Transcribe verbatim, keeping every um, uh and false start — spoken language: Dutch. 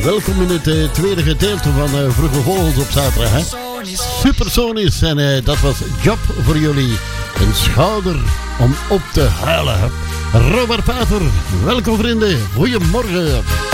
welkom in het uh, tweede gedeelte van uh, Vroege Vogels op zaterdag. Hè? Supersonisch. En uh, dat was Job voor jullie. Een schouder om op te huilen. Robert Pater, welkom vrienden. Goedemorgen.